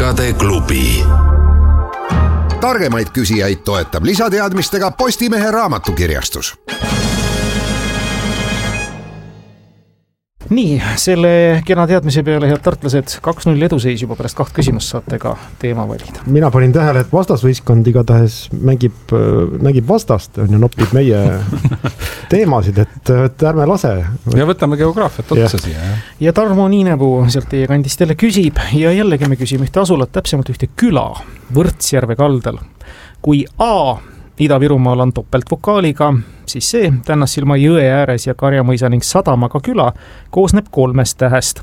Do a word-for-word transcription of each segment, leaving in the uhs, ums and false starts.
targade klubi. Targemaid küsijaid toetab lisateadmistega Postimehe raamatukirjastus. Nii, selle kena teadmise peale, head tartlased, kaks null eduseis juba pärast kaht küsimust saate ka teema valida. Mina panin tähele, et vastasvõistkond igatahes mängib, mängib vastast ja nopib meie teemasid, et, et ärme lase. Ja võtame geograafiat otsa siia. Ja, ja Tarmo Niinepuu sealt teie kandist jälle küsib ja jällegi me küsime ühte asulat, täpsemalt ühte küla Võrtsjärve kaldal. Kui A Ida-Virumaal on topeltvokaaliga, siis see Tännassilma jõe ääres ja Karjamõisa ning Sadamaga küla koosneb kolmest tähest.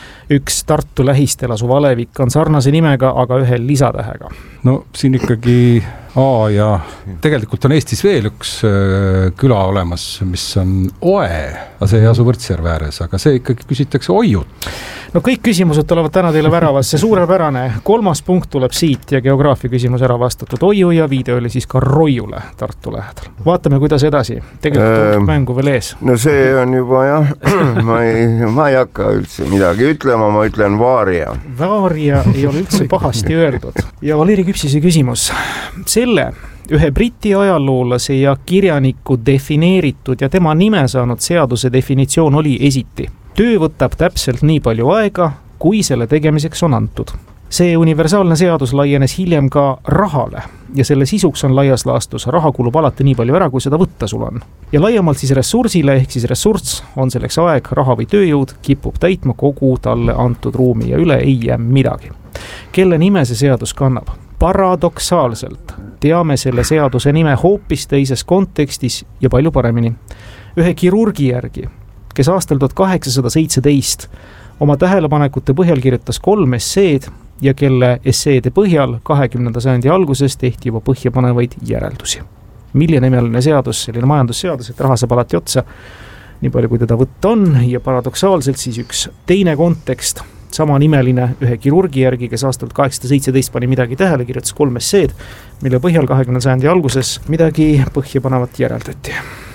Üks Tartu lähistel asuv Alevik on sarnase nimega, aga ühe lisatähega. No siin ikkagi A ja tegelikult on Eestis veel üks küla olemas, mis on Oe, aga see ei asu Võrtsjärve ääres, aga see ikkagi küsitakse Oiut. No kõik küsimused tulevad täna teile väravas, see suurepärane kolmas punkt tuleb siit ja geograafia küsimus ära vastatud Oiu ja viide oli siis ka Roiule Tartu lähedal. Vaatame, kuidas edasi. Tegelikult on mängu veel ees. No see on juba jah, ma ei, ma ei hakka üldse midagi ütlema, ma ütlen Vaaria. Vaaria ei ole üldse pahasti öeldud. Ja Valeri Küpsise küsimus. Selle ühe briti ajaloolase ja kirjaniku defineeritud ja tema nime saanud seaduse definitsioon oli esiti. Töö võtab täpselt nii palju aega, kui selle tegemiseks on antud. See universaalne seadus laienes hiljem ka rahale ja selle sisuks on laias laastus. Raha kulub alati nii palju ära, kui seda võtta sul on. Ja laiemalt siis ressursile ehk siis ressurss on selleks aeg, raha või tööjõud kipub täitma kogu talle antud ruumi ja üle ei jää midagi. Kelle nime see seadus kannab? Paradoksaalselt teame selle seaduse nime hoopis teises kontekstis ja palju paremini. Ühe kirurgi järgi, kes aastal tuhat kaheksasada seitseteist oma tähelepanekute põhjal kirjutas kolm esseed ja kelle esseede põhjal kahekümnenda sajandi alguses tehti juba põhjapanevaid järeldusi. Milline nimeline seadus, selline majandusseadus, et raha saab alati otsa, nii palju kui teda võtta on ja paradoksaalselt siis üks teine kontekst, sama nimeline ühe kirurgi järgi, kes aastal kaheksasada seitseteist pani midagi tähele, kirjutas kolm esseed, mille põhjal kahekümnenda sajandi alguses midagi põhjapanevat järeldati.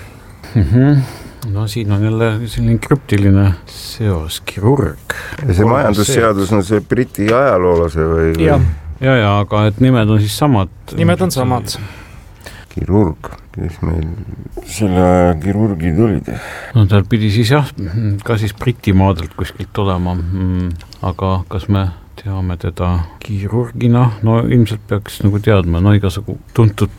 Mhm. No siin on jälle selline krüptiline seos, kirurg. Ja see majandusseadus on see briti ajaloolase või? Ja. ja, ja, aga et nimed on siis samad. Nimed on samad. Kirurg, kes meil selle aja kirurgid olid? No tal pidi siis jah, ka siis briti maadelt kuskilt olema, aga kas me teame teda kirurgina? No ilmselt peaks nagu teadma, no igasugu tuntud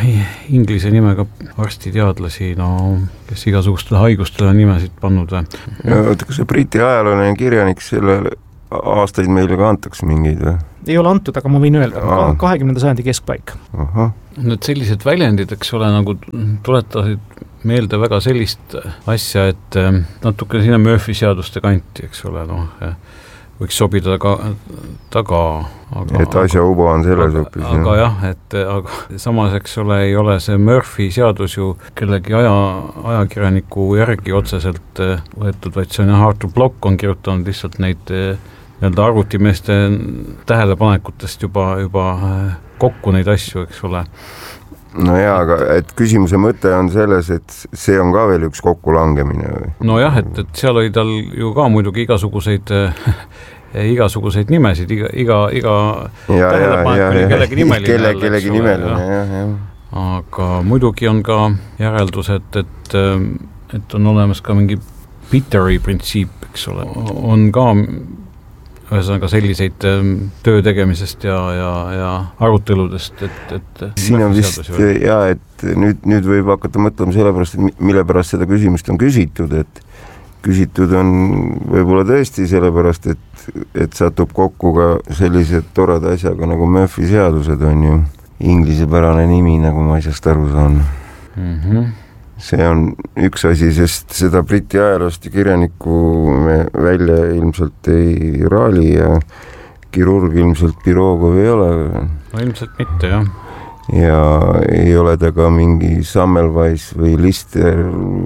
inglise nimega arstiteadlasi, no kes igasugustele haigustele nimesid pannud. Ja, kas see briti ajaloone kirjanik selle aastaid meile ka antaks mingeid või? Ei ole antud, aga ma võin öelda, kahekümnenda sajandi keskpaik. Aha. Need sellised väljendid, eks ole, nagu tuletasid meelde väga sellist asja, et natuke sinna Murphy seaduste kanti, eks ole, noh, võiks sobida taga, taga aga, et asja uba on selles õppis. Aga, aga jah, et aga samas, eks ole, ei ole see Murphy seadus ju kellegi aja, ajakirjaniku järgi otseselt võetud, vaid see on Arthur Block on kirjutanud lihtsalt neid nii-öelda arvutimeeste tähelepanekutest juba, juba kokku neid asju, eks ole. No jaa, aga et küsimuse mõte on selles, et see on ka veel üks kokkulangemine või? No jah, et, et seal oli tal ju ka muidugi igasuguseid igasuguseid nimesid, iga, iga, iga ja, tähelepanek ja, oli ja, kellegi nimeline. Kelle, kellegi nimeline, jah, jah. Aga muidugi on ka järeldused, et, et on olemas ka mingi Peteri printsiip, eks ole. On ka ühesõnaga selliseid töö tegemisest ja, ja, ja aruteludest, et, et siin on vist, ja, et nüüd, nüüd võib hakata mõtlema selle pärast, et mille pärast seda küsimust on küsitud, et küsitud on võib-olla tõesti selle pärast, et, et satub kokku ka sellised torada asjaga nagu Murphy seadused on ju inglisepärane nimi, nagu ma asjast aru saan. Mhm. See on üks asi, sest seda briti ajaloost ja kirjanikku me välja ilmselt ei raali ja kirurg ilmselt Pirogov ei ole. No ilmselt mitte, jah. Ja ei ole ta ka mingi Semmelweis või Lister.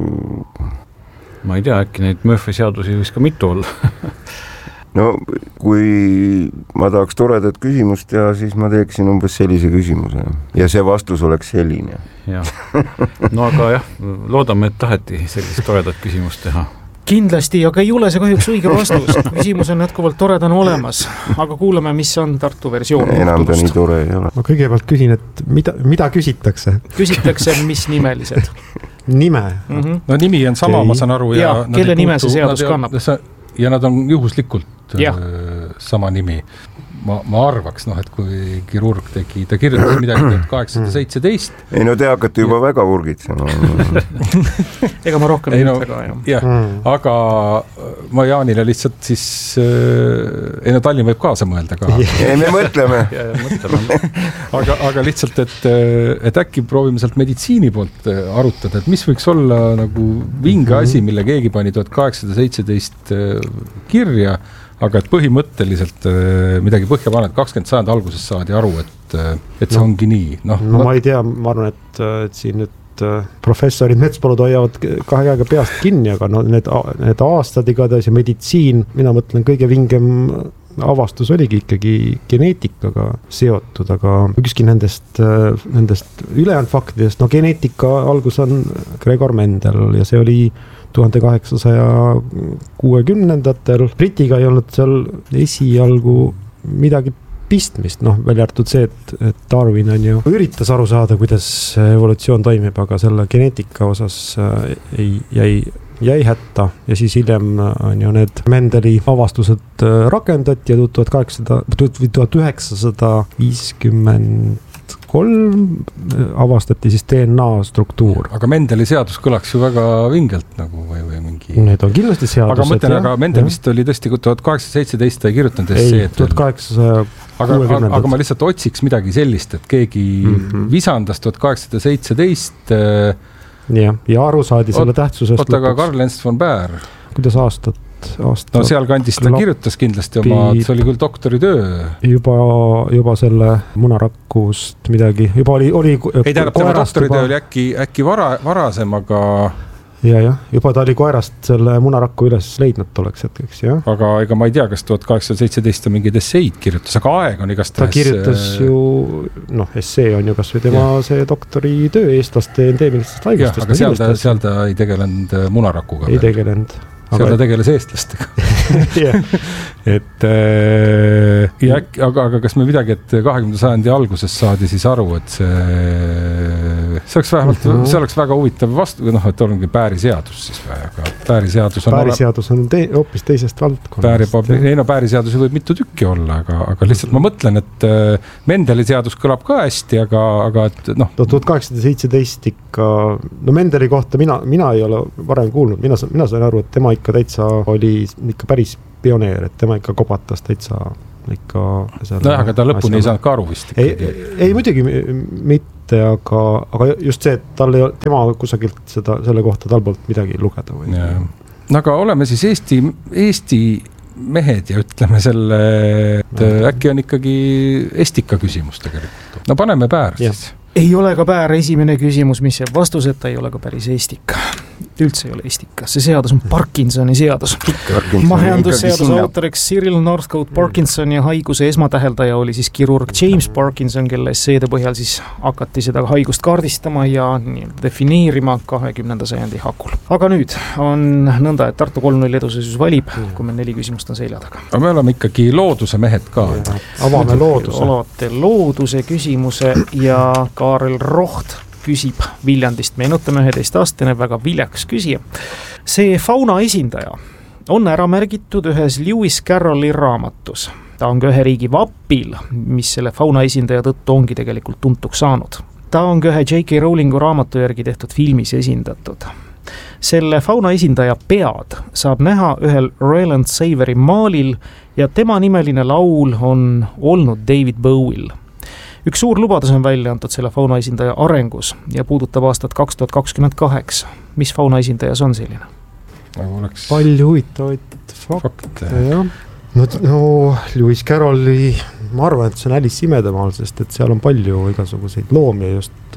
Ma ei tea, äkki neid Murphy seadusi võis ka mitu olla. No kui ma tahaks toredat küsimust teha, siis ma teeksin umbes sellise küsimuse. Ja see vastus oleks selline. Ja. No aga jah, loodame, et taheti sellist toredat küsimust teha. kindlasti, aga ei ole see kahjuks õige vastus. Küsimus on jätkuvalt toredana olemas, aga kuulame, mis on Tartu versioon. Enam ta nii tore ei ole. Ma kõigepealt küsin, et mida, mida küsitakse? Küsitakse, mis nimelised? Nime? Mm-hmm. No nimi on sama, okay. Ma saan aru. Ja, ja kelle nime see seadus kannab? Ja nad on juhuslikult ja. Sama nimi. Ma, ma arvaks, noh, et kui kirurg tegi, ta kirjutas midagi kaheksasada seitseteist. Ei no te hakkate juba ja. Väga urgitsema. Ega ma rohkem ei no, ütle ka, jah. jah mm. Aga ma Jaanile lihtsalt siis, äh, ei no Tallinn võib kaasa mõelda ka. Ei, me mõtleme. ja, ja, mõtleme. aga, aga lihtsalt, et, et äkki proovime sealt meditsiini poolt arutada, et mis võiks olla nagu vinge asi, mille keegi pani tuhat kaheksasada seitseteist kirja, aga et põhimõtteliselt midagi põhja paned, kakskümmend sajandi alguses saadi aru, et, et see no, ongi nii. No, no ma ei tea, ma arvan, et, et siin nüüd professorid metspolud hoiavad kahe käega peast kinni, aga no, need, need aastad igatahes ja meditsiin, mina mõtlen kõige vingem avastus oligi ikkagi geneetikaga seotud, aga ükski nendest, nendest ülejäänud faktidest, no geneetika algus on Gregor Mendel ja see oli tuhande kaheksasaja kuuekümnendatel. Britiga ei olnud seal esialgu midagi pistmist, noh, välja arvatud see, et, et Darwin on ju üritas aru saada, kuidas evolutsioon toimib, aga selle geneetika osas ei, jäi, jäi hätta ja siis hiljem on ju need Mendeli avastused rakendati ja tuhat üheksasada viiskümmend kolm avastati siis D N A struktuur. Aga Mendeli seadus kõlaks ju väga vingelt nagu või, või mingi... Need on kindlasti seadused. Aga mõtlen, aga Mendel vist oli tõesti tuhat kaheksasada seitseteist ta ei kirjutanud ei, tuhat kaheksasada kuuekümnendad. Aga, aga ma lihtsalt otsiks midagi sellist, et keegi mm-hmm. visandas tuhat kaheksasada seitseteist ja, ja aru saadi selle Ot, tähtsusest. Oota, aga Karl Ernst von Baer. Kuidas aastat? Aasta no seal kandis ta kirjutas kindlasti oma, see oli küll doktoritöö. Juba, juba selle munarakkust midagi, juba oli... oli ei tähendab, tema doktoritöö juba... oli äkki, äkki vara, varasem, aga... Ja, jah, juba ta oli koerast selle munarakku üles leidnud tolleks hetkeks, jah. Aga ega ma ei tea, kas tuhat kaheksasada seitseteist on mingeid esseid kirjutas, aga aeg on igast... Ta kirjutas ju, noh, essee on ju kas või tema ja. See doktoritöö eestlaste endeemilistest haigustest. Aga seal ta, seal ta ei tegelenud munarakuga. Ei veel. tegelenud. Seal ta tegeles eestlastega. yeah. et äh, ja äkki, aga, aga kas me midagi, et kahekümnenda sajandi alguses saadi siis aru, et see, see oleks vähemalt, mm -hmm. see oleks väga huvitav vastu, noh, et ongi pääriseadus siis või, aga pääriseadus on... Pääriseadus on te, hoopis teisest valdkonnast. Pääri, ei no pääriseadusi võib mitu tükki olla, aga, aga lihtsalt ma mõtlen, et Mendeli seadus kõlab ka hästi, aga, aga et noh... no tuhat kaheksasada seitseteist ikka, no Mendeli kohta mina, mina ei ole varem kuulnud, mina, mina sain aru, et tema ikka täitsa oli ikka päris pioneer, et tema ikka kopatas täitsa ikka... No aga ta lõpuni ei saanud ka aru vist ei, ei, ei muidugi mitte, aga, aga just see, et tal ei, tema kusagilt seda, selle kohta tal poolt midagi lugeda või. No aga oleme siis Eesti, Eesti mehed ja ütleme selle, et ja. Äkki on ikkagi estika küsimus tegelikult. No paneme Päär siis. Ei ole ka Päär esimene küsimus, mis jääb vastuseta, ei ole ka päris estika. Üldse ei ole estika. See seadus on Parkinsoni seadus. Majandusseaduse autoriks Cyril Northcote Parkinson ja haiguse esmatäheldaja oli siis kirurg James Parkinson, kelle esseede põhjal siis hakati seda haigust kaardistama ja defineerima kahekümnenda sajandi hakul. Aga nüüd on nõnda, et Tartu kolm null edusus valib, kui meil neli küsimust on selja taga. Aga me oleme ikkagi looduse mehed ka. Avame looduse. Olete looduse küsimuse ja Kaarel Roht küsib Viljandist, meenutame üheteist aastane väga viljakas küsija. See fauna esindaja on ära märgitud ühes Lewis Carrolli raamatus. Ta on ka ühe riigi vapil, mis selle fauna esindaja tõttu ongi tegelikult tuntuks saanud. Ta on ka ühe J K Rowlingu raamatu järgi tehtud filmis esindatud. Selle fauna esindaja pead saab näha ühel Roland Saveri maalil ja tema nimeline laul on olnud David Bowie'l. Üks suur lubadus on välja antud selle fauna esindaja arengus ja puudutab aastat kaks tuhat kakskümmend kaheksa. Mis fauna esindaja see on selline? Oleks... Palju huvitavaid fakte, fakte. Jah. No, no Lewis Carrolli, ma arvan, et see on Alice imedemaal, sest et seal on palju igasuguseid loomi ja just,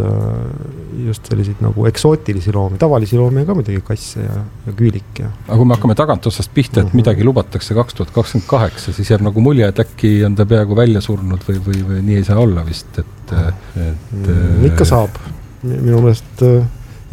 just selliseid nagu eksootilisi loomi, tavalisi loomi ka midagi kasse ja, ja küülik. Ja. Aga kui me hakkame tagant otsast pihta, et midagi lubatakse kaks tuhat kakskümmend kaheksa, siis jääb nagu mulje, et äkki on ta peaaegu välja surnud või, või, või nii ei saa olla vist, et... et mm, ikka saab. Minu meelest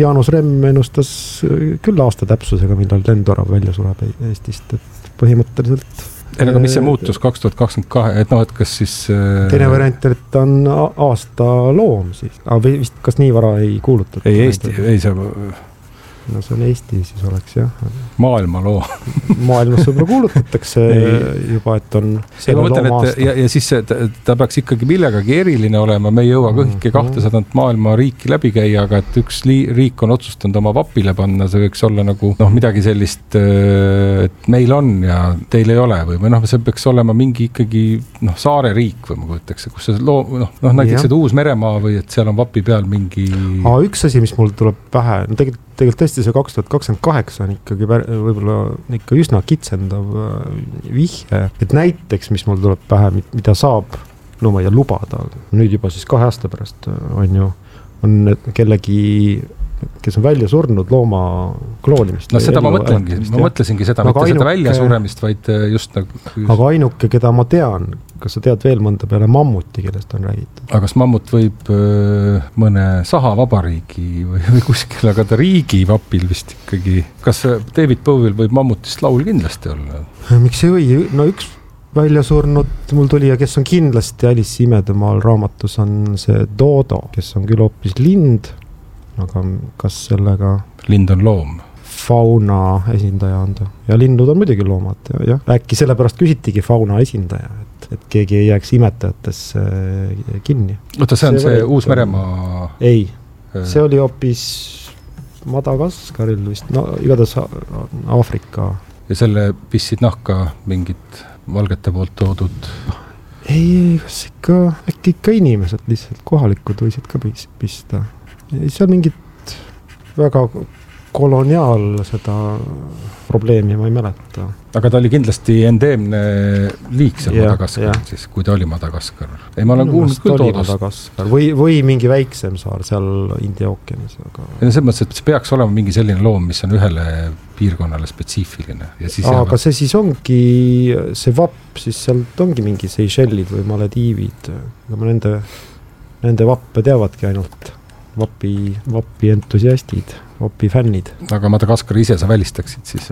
Jaanus Remm ennustas küll aasta täpsusega, millal lendorav välja sureb Eestist, et põhimõtteliselt ei, aga mis see muutus kaks tuhat kakskümmend kaks, et noh, et kas siis teine variant, et on aasta loom siis, aga vist kas nii vara ei kuulutud? Ei, Eesti, ei see no see on Eesti siis oleks jah. Maailma loo. Maailmas võib-olla kuulutatakse juba, et on selle looma aasta. Ja, ja siis ta, ta peaks ikkagi millegagi eriline olema, me ei jõua kõiki kahtesadat maailma riiki läbi käia, aga et üks li, riik on otsustanud oma vapile panna, see võiks olla nagu noh, midagi sellist, et meil on ja teil ei ole või, või noh, see peaks olema mingi ikkagi noh, saare riik või ma kujutakse, kus see loo, noh, noh näiteks see Uus-Meremaa või et seal on vapi peal mingi Aa, üks asi, mis mul tuleb pähe, no tegelikult tegelikult tõesti see kaks tuhat kakskümmend kaheksa on ikkagi võib-olla ikka üsna kitsendav vihje, et näiteks, mis mul tuleb pähe, mida saab no ma ei lubada, nüüd juba siis kahe aasta pärast on ju, on kellegi kes on välja surnud looma kloonimist. No seda ma mõtlengi, ma mõtlesingi seda, mitte ainuke, seda välja suremist, vaid just nagu... Aga ainuke, keda ma tean, kas sa tead veel mõnda peale mammuti, kellest on räägitud? Aga kas mammut võib mõne sahavabariigi või, või kuskil, aga ta riigi vapil vist ikkagi... Kas David Bowie'l võib mammutist laul kindlasti olla? Miks ei või? No üks välja surnud mul tuli ja kes on kindlasti Alice Imedemaal raamatus on see Dodo, kes on küll hoopis lind, aga kas sellega... Lind on loom. Fauna esindaja on ta. Ja linnud on muidugi loomad. Ja, ja. Äkki sellepärast küsitigi fauna esindaja, et, et keegi ei jääks imetajatesse kinni. Oota, see on see, see Uus-Meremaa... Ei, see oli hoopis Madagaskaril vist, no igatahes Aafrika. Ja selle pissid nahka mingid valgete poolt toodud... Ei, ei, kas ikka, äkki ikka inimesed lihtsalt kohalikud võisid ka pista. See on mingit väga koloniaal seda probleemi, ma ei mäleta. Aga ta oli kindlasti endeemne liik seal ja, Madagaskar, ja. Siis, kui ta oli Madagaskar. Ei, ma olen no, kuulnud küll toodust. Või, või mingi väiksem saar seal India ookeanis. Aga... Ja see mõttes, et see peaks olema mingi selline loom, mis on ühele piirkonnale spetsiifiline. Ja siis aga jäävad... see siis ongi, see vapp, siis sealt ongi mingi Seychellid või Malediivid. Aga ma nende, nende vappe teavadki ainult vapi, vapi entusiastid, vapi fännid. Aga Madagaskar ise sa välistaksid siis?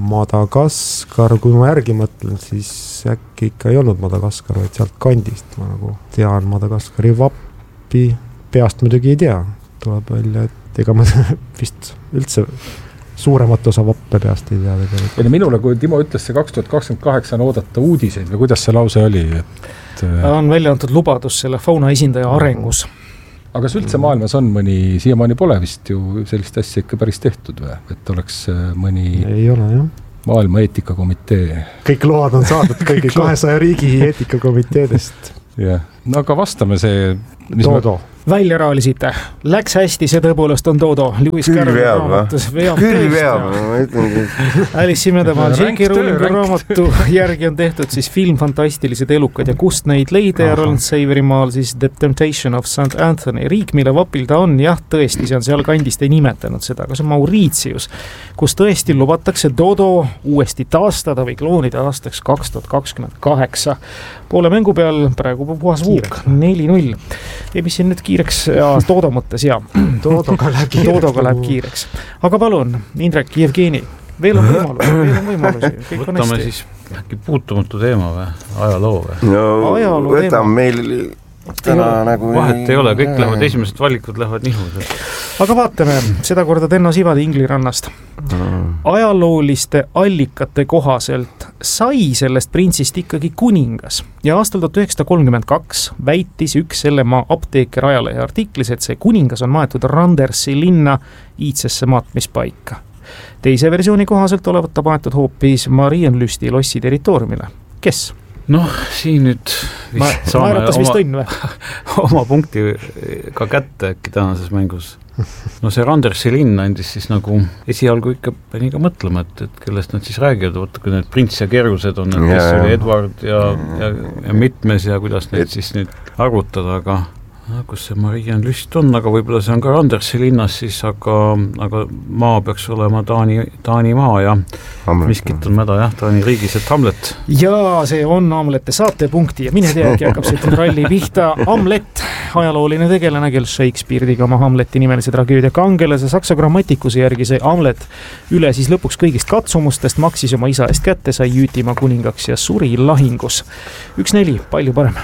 Madagaskar, kui ma järgi mõtlen, siis äkki ikka ei olnud Madagaskar, vaid sealt kandist. Ma nagu tean Madagaskari vappi, peast muidugi ei tea. Tuleb välja, et ega ma vist üldse suuremat osa vappe peast ei tea. Ja minule, kui Timo ütles see kaks tuhat kakskümmend kaheksa on oodata uudiseid või kuidas see lause oli? Et... on välja antud lubadus selle fauna esindaja arengus. Aga kas üldse maailmas on mõni, siiamaani pole vist ju sellist asja ikka päris tehtud või? Et oleks mõni ei ole, jah. Maailma eetikakomitee. Kõik load on saadud kõigi kahesaja riigi eetikakomiteedest. Jah, no aga vastame see... Dodo. Ma... Välja raalisite. Läks hästi, see tõepoolest on Dodo. Lewis küll veab, või? Küll veab, ma ütlengi. Alice Imedemaal J K Rowlingu raamatu järgi on tehtud siis film Fantastilised elukad ja kust neid leida ja Roland Saverimaal siis The Temptation of Saint Anthony. Riik, mille vapil ta on, jah, tõesti, see on seal kandist ei nimetanud seda, aga see on Mauritius, kus tõesti lubatakse Dodo uuesti taastada või kloonida aastaks kaks tuhat kakskümmend kaheksa. Poole mängu peal praegu puhas vuuk, neli null. Ja mis siin nüüd kiireks, ja Dodo mõttes, jaa. Dodoga läheb kiireks. Dodoga läheb kiireks. Aga palun, Indrek, Jevgeni, veel on võimalusi, veel on võimalusi. Kõik on võtame hästi. Siis äkki puutumatu teema või? Ajaloo või? No, ajaloo võtame meil täna ei nagu... Vahet ei ole, kõik jah. Lähevad, esimesed valikud lähevad nihud. Aga vaatame, seda korda Tenno Sivadi Inglirannast. Mm. Ajalooliste allikate kohaselt sai sellest printsist ikkagi kuningas ja aastal tuhat üheksasada kolmkümmend kaks väitis üks selle maa apteeker ajalehe artiklis, et see kuningas on maetud Randersi linna iidsesse maatmispaika. Teise versiooni kohaselt olevat ta maetud hoopis Marienlüsti lossi territooriumile. Kes? Noh, siin nüüd ma, saame oma, oma punkti ka kätte äkki tänases mängus. No see Randersi linn andis siis nagu esialgu ikka pani ka mõtlema, et, et kellest nad siis räägivad, võtta kui need prints ja kerused on, et kes oli Edward ja, ja, ja mitmes ja kuidas neid siis nüüd arvutada, aga, kus see Marienlüst on, aga võib-olla see on ka Randersi linnas siis, aga, aga maa peaks olema Taani, Taani maa ja Hamlet, miskit on mäda jah, Taani riigis, et Hamlet. Ja see on Hamlete saatepunkti ja mine teagi hakkab see tralli pihta. Hamlet, ajalooline tegelane, kel Shakespeare tegi oma Hamleti nimelise tragöödia kangelase. Saksa grammatikuse järgi sai Hamlet üle siis lõpuks kõigist katsumustest, maksis oma isa eest kätte, sai Jüütimaa kuningaks ja suri lahingus. üks neli, palju parem.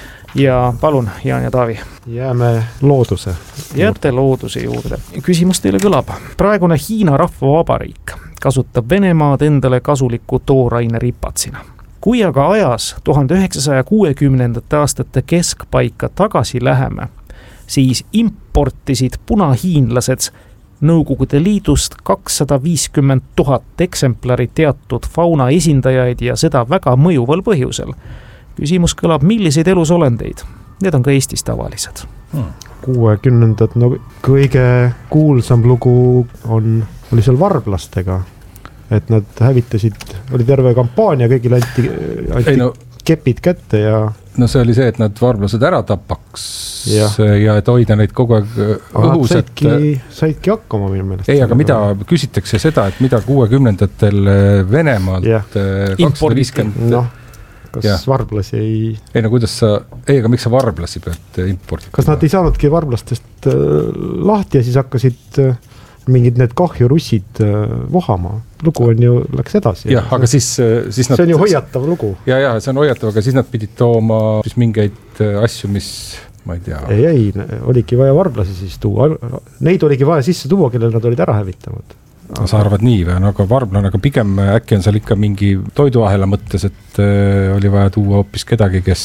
Ja palun, Jaan ja Taavi. Jääme looduse. Jääte looduse juurde. Küsimus teile kõlab. Praegune Hiina rahvavabariik kasutab Venemaad endale kasuliku tooraine ripatsina. Kui aga ajas tuhande üheksasaja kuuekümnendate aastate keskpaika tagasi läheme, siis importisid punahiinlased Nõukogude Liidust kakssada viiskümmend tuhat eksemplari teatud fauna esindajaid ja seda väga mõjuval põhjusel. Küsimus kõlab, milliseid elusolendeid? Need on ka Eestis tavalised. kuuekümnendad, no kõige kuulsam lugu on, oli seal varblastega, et nad hävitasid, oli terve kampaania, kõigil anti, anti Ei, no, kepid kätte ja... No see oli see, et nad varblased ära tapaks ja, ja et hoida neid kogu aeg õhus. Saidki, et... saidki hakkama minu meelest. Ei, aga mida küsitakse seda, et mida kuuekümnendatel Venemaalt kakssada viiskümmend... No. Kas ja. Varblasi ei... Ei, no kuidas sa... Ei, aga miks sa varblasi pead importima? Kas nad ei saanudki varblastest lahti ja siis hakkasid mingid need kahjurussid vohama? Lugu on ju, läks edasi. Jah, aga siis, siis nad... See on ju hoiatav lugu. Ja, ja, see on hoiatav, aga siis nad pidid tooma siis mingeid asju, mis... Ma ei tea. Ei, ei, oligi vaja varblasi siis tuua. Neid oligi vaja sisse tuua, kellel nad olid ära hävitavad. Aga... Sa arvad nii või? Aga varblane, aga pigem äkki on seal ikka mingi toiduahela mõttes, et äh, oli vaja tuua hoopis kedagi, kes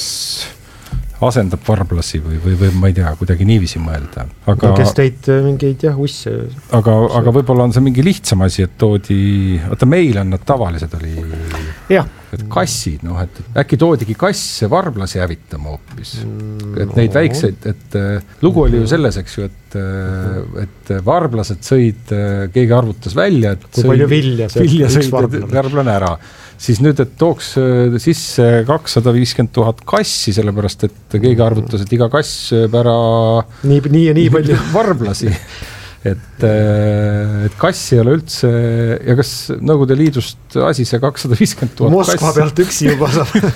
asendab varblasi või, või, või ma ei tea, kuidagi niiviisi mõelda. Aga, no, kes teid mingeid jah, usse... Aga, aga võib-olla on see mingi lihtsam asi, et toodi... Oota, meil on nad tavalised oli... Jah. Et kassid, noh, et äkki toodigi kasse varblasi hävitama hoopis. Et neid väikseid, et lugu oli ju selles, eks ju, et, et varblased sõid, keegi arvutas välja, et kui palju vilja, vilja sõid varblane ära. Siis nüüd, et tooks sisse kakssada viiskümmend tuhat kassi, sellepärast, et keegi arvutas, et iga kass sööb ära nii, nii ja nii palju varblasi. Et, et kass ei ole üldse, ja kas Nõukogude Liidust asi see kakssada viiskümmend tuhat kass? Moskva pealt üksi juba saab.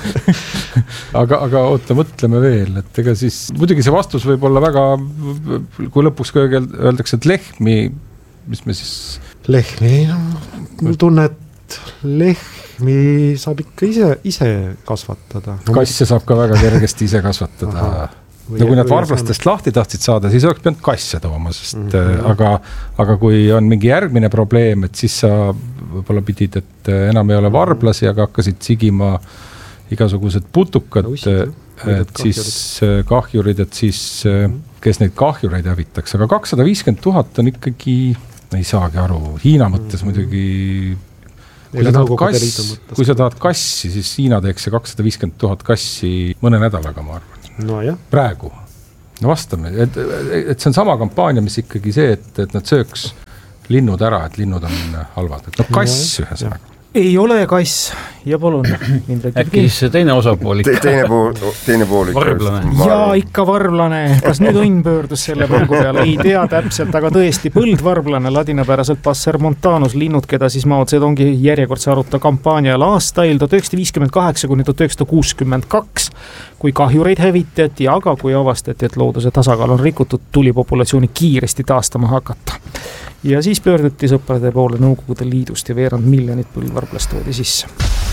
aga, aga oota, mõtleme veel, et ega siis, muidugi see vastus võib olla väga, kui lõpuks öeldakse, et lehmi, mis me siis... Lehmi, no, tunne, et lehmi saab ikka ise, ise kasvatada. Kasse saab ka väga kergesti ise kasvatada. Aha. No kui nad varblastest lahti tahtsid saada, siis oleks pidanud kasse tooma, sest mm-hmm. aga, aga kui on mingi järgmine probleem, et siis sa võib-olla pidid, et enam ei ole varblasi, aga hakkasid sigima igasugused putukad, et siis kahjurid, et siis kes neid kahjureid hävitaks, aga kakssada viiskümmend tuhat on ikkagi, ei saagi aru, Hiina mõttes muidugi kui sa, kass, kui sa tahad kassi, siis Hiina teeks see kakssada viiskümmend tuhat kassi mõne nädalaga, ma arvan. No, jah. Praegu. No vastame, et, et see on sama kampaania, mis ikkagi see, et, et nad sööks linnud ära, et linnud on halvad. No kass ühe sõnaga. Ei ole kass ja palun. Äkki siis teine osapool ikka. Te, teine pool, teine pool ikka. Varblane. Ja ikka varblane. Kas nüüd õnn pöördus selle mängu peale? Ei tea täpselt, aga tõesti põldvarblane, ladinapäraselt Passer montanus, linnud, keda siis Mao Zedongi järjekordse aruta kampaanial aastail tuhat üheksasada viiskümmend kaheksa kuni tuhat üheksasada kuuskümmend kaks, kui kahjureid hävitati, aga kui avastati, et looduse tasakaal on rikutud, tuli populatsiooni kiiresti taastama hakata. Ja siis pöörduti sõprade poole Nõukogude Liidust ja veerand miljonit põldvarblast toodi sisse.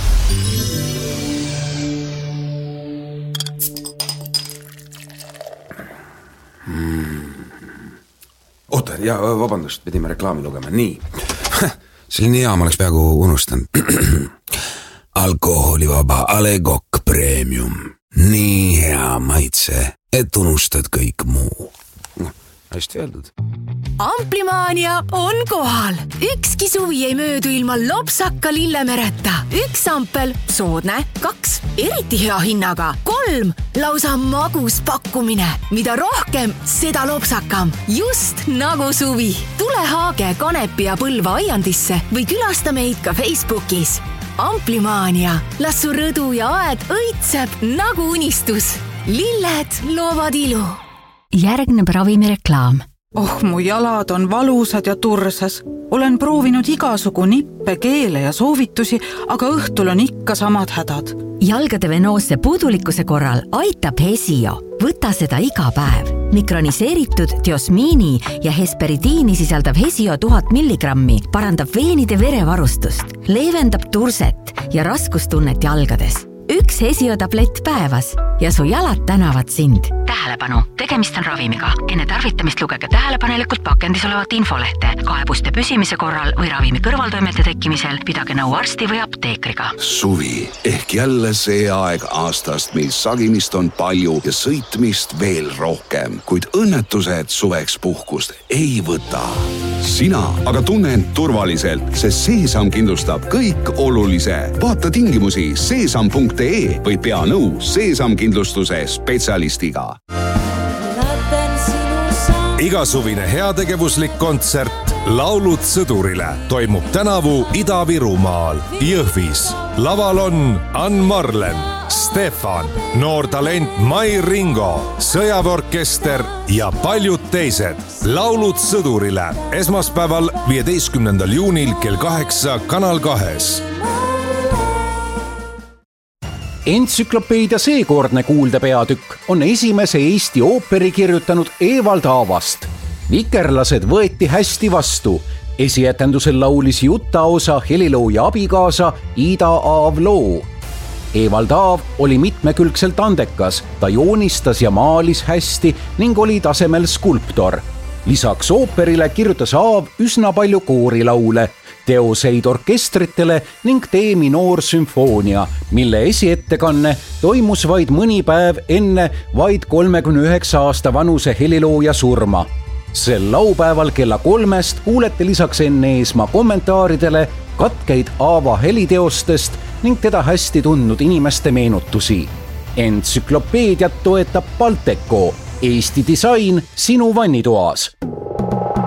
Hmm. Oota, ja vabandust, pidime reklaami lugema. Nii, selline hea ma oleks peaaegu unustanud. Alkoholivaba Alegok Premium. Nii hea maitse, et unustad kõik muu. Hästi öeldud. Amplimaania on kohal. Ükski suvi ei möödu ilma lopsaka lillemereta. Üks ampel, soodne, kaks, eriti hea hinnaga, kolm, lausa magus pakkumine. Mida rohkem, seda lopsakam. Just nagu suvi. Tule Haage, Kanepi ja Põlva aiandisse või külasta meid ka Facebookis. Amplimaania. Las su rõdu ja aed õitseb nagu unistus. Lilled loovad ilu. järgneb ravimireklaam. Oh, mu jalad on valusad ja tursas. Olen proovinud igasugu nippe, keele ja soovitusi, aga õhtul on ikka samad hädad. Jalgade venoosse puudulikkuse korral aitab Hesio. Võta seda iga päev. Mikroniseeritud diosmiini ja hesperidiini sisaldav Hesio tuhat milligrammi parandab veenide verevarustust, leevendab turset ja raskustunnet jalgades. Üks Hesio tablett päevas ja su jalad tänavad sind. Tähelepanu, tegemist on ravimiga. Enne tarvitamist lugege tähelepanelikult pakendis olevat infolehte. Kaebuste püsimise korral või ravimi kõrvaltoimete tekkimisel pidage nõu arsti või apteekriga. Suvi ehk jälle see aeg aastast, mil sagimist on palju ja sõitmist veel rohkem, kuid õnnetused suveks puhkust ei võta. Sina aga tunne end turvaliselt, sest Seesam kindlustab kõik olulise. Vaata tingimusi seesam punkt ee või pea nõu Seesam kindlustuse spetsialistiga. Igasuvine heategevuslik kontsert Laulud sõdurile toimub tänavu Ida-Virumaal, Jõhvis. Laval on Ann Marlen, Stefan, noor talent Mai Ringo, sõjaväeorkester ja paljud teised. Laulud sõdurile esmaspäeval viieteistkümnendal juunil kell kaheksa Kanal kahes. Entsüklopeedia seekordne kuuldepeatükk on esimese Eesti ooperi kirjutanud Evald Aavast. Vikerlased võeti hästi vastu. Esietendusel laulis Jutaosa helilooja abikaasa Ida Aav loo. Evald Aav oli mitmekülgselt andekas, ta joonistas ja maalis hästi ning oli tasemel skulptor. Lisaks ooperile kirjutas Aav üsna palju koorilaule, teoseid orkestritele ning D-minoor sümfoonia, mille esiettekanne toimus vaid mõni päev enne vaid kolmekümne üheksa aasta vanuse helilooja surma. Sel laupäeval kella kolmest kuulete lisaks Enn Eesmaa kommentaaridele katkeid Aava heliteostest ning teda hästi tundnud inimeste meenutusi. Entsüklopeediat toetab Balteco, Eesti disain sinu vannitoas.